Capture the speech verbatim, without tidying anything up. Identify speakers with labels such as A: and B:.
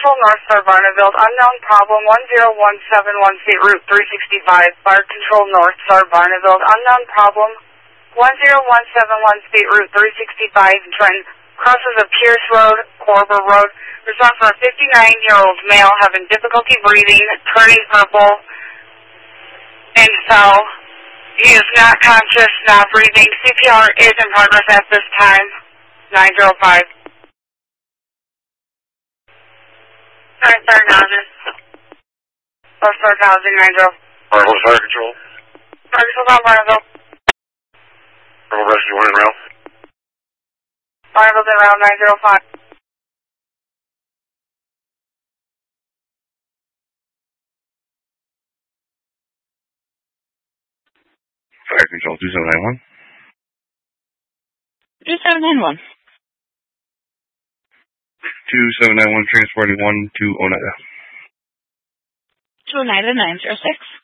A: Control North Star Barneville, unknown problem one zero one seven one feet, Route three sixty-five. Fire Control North Star Barneville, unknown problem one zero one seven one feet, Route three sixty-five. Trenton crosses of Pierce Road, Corber Road. Response for a fifty-nine-year-old male having difficulty breathing, turning purple, and fell. He is not conscious, not breathing. C P R is in progress at this time. nine zero five. Alright, Fire Housing. North Star Housing, nine zero.
B: Barneville Fire Control.
A: Fire Control down Barneville.
B: Barneville Rescue one in route.
A: Barneville's in route nine zero five.
B: Fire Control two seven nine one.
C: two seven nine one.
B: two seven nine one transporting one to Oneida.
C: To Oneida nine zero six.